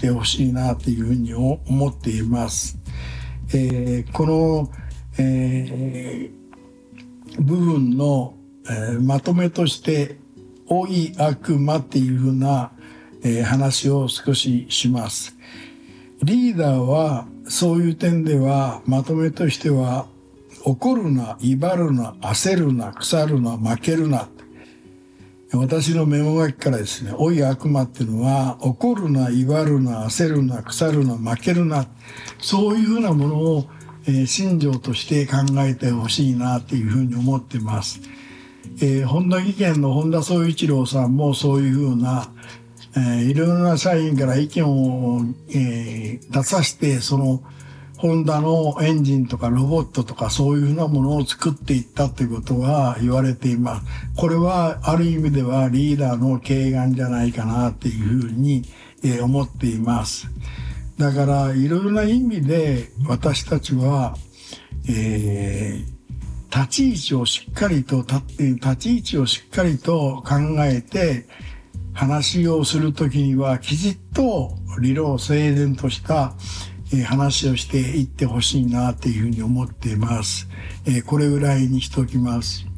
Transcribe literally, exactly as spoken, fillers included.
してほしいなというふうに思っています。えー、この、えー、部分の、えー、まとめとして老い悪魔っていうふうな、えー、話を少しします。リーダーはそういう点ではまとめとしては、怒るな、威張るな、焦るな、腐るな、負けるな。私のメモ書きからですね、老い悪魔っていうのは、怒るな、威張るな、焦るな、腐るな、負けるな、そういうふうなものを、えー、信条として考えてほしいなというふうに思っています。えー、本田技研の本田宗一郎さんもそういうふうな、えー、いろいろな社員から意見を、えー、出させて、そのホンダのエンジンとかロボットとかそういうふうなものを作っていったということが言われています。これはある意味ではリーダーの慧眼じゃないかなっていうふうに思っています。だからいろいろな意味で私たちは、えー、立ち位置をしっかりと立って立ち位置をしっかりと考えて話をするときにはきちっと理路整然とした話をしていってほしいなというふうに思っています。これぐらいにしておきます。